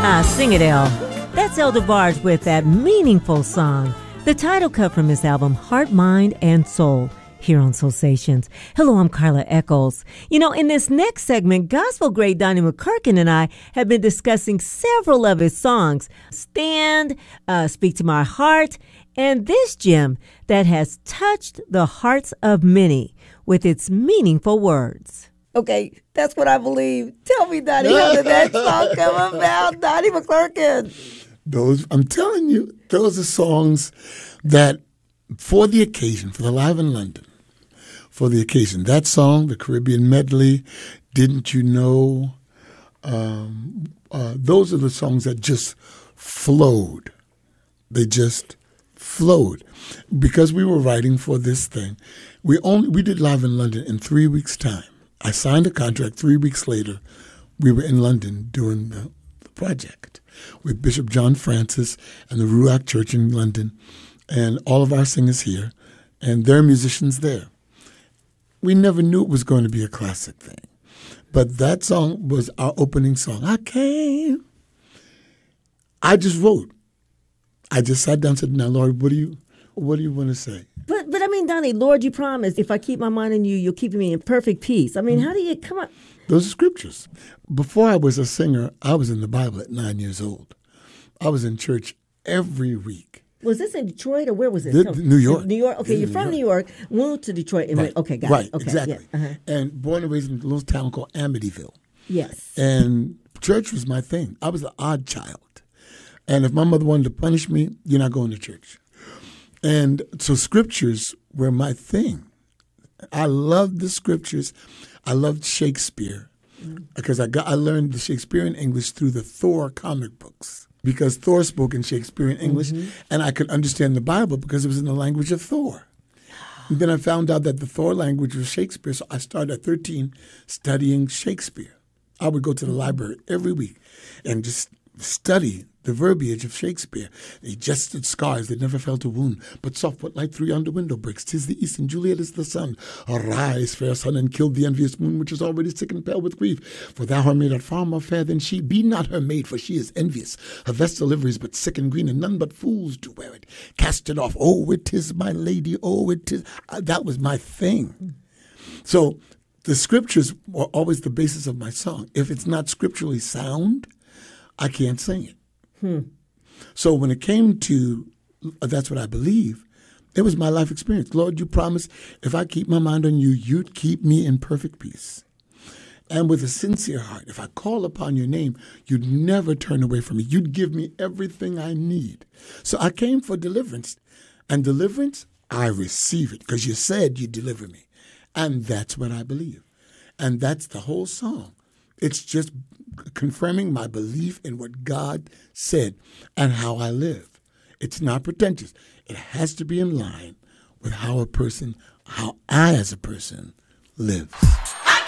Sing it, El. That's El DeBarge with that meaningful song. The title cut from his album, Heart, Mind, and Soul, here on Soulsations. Hello, I'm Carla Echols. You know, in this next segment, gospel great Donnie McClurkin and I have been discussing several of his songs. Stand, Speak to My Heart, and this gem that has touched the hearts of many with its meaningful words. Okay, that's what I believe. Tell me, Donnie, how did that song come about? Donnie McClurkin. I'm telling you, those are songs that, for the occasion, for the Live in London, for the occasion, that song, the Caribbean medley, Didn't You Know, those are the songs that just flowed. They just flowed. Because we were writing for this thing, we did Live in London in 3 weeks' time. I signed a contract. 3 weeks later, we were in London doing the project with Bishop John Francis and the Ruach Church in London, and all of our singers here, and their musicians there. We never knew it was going to be a classic thing, but that song was our opening song. I just wrote. I just sat down and said, "Now, Lord, what do you want to say?" But I mean, Donnie, Lord, you promised if I keep my mind on you, you'll keep me in perfect peace. I mean, how do you come up? Those are scriptures. Before I was a singer, I was in the Bible at 9 years old. I was in church every week. Was this in Detroit or where was it? New York. New York. Okay, you're from New York, moved to Detroit. And okay, got it. Okay, exactly. Yeah, And born and raised in a little town called Amityville. Yes. And church was my thing. I was the odd child. And if my mother wanted to punish me, you're not going to church. And so scriptures were my thing. I loved the scriptures. I loved Shakespeare because I learned the Shakespearean English through the Thor comic books, because Thor spoke in Shakespearean English, and I could understand the Bible because it was in the language of Thor. And then I found out that the Thor language was Shakespeare, so I started at 13 studying Shakespeare. I would go to the library every week and just study the verbiage of Shakespeare. They jested scars that never felt a wound, but soft what light through yonder window breaks. 'Tis the east and Juliet is the sun. Arise, fair sun, and kill the envious moon, which is already sick and pale with grief. For thou art made art far more fair than she. Be not her maid, for she is envious. Her vestal livery is but sick and green, and none but fools do wear it. Cast it off. Oh, it is my lady. Oh, it is. That was my thing. So the scriptures were always the basis of my song. If it's not scripturally sound, I can't sing it. So when it came to That's What I Believe, it was my life experience. Lord, you promised if I keep my mind on you, you'd keep me in perfect peace. And with a sincere heart, if I call upon your name, you'd never turn away from me. You'd give me everything I need. So I came for deliverance. And deliverance, I receive it because you said you'd deliver me. And that's what I believe. And that's the whole song. It's just confirming my belief in what God said and how I live. It's not pretentious. It has to be in line with how I as a person lives.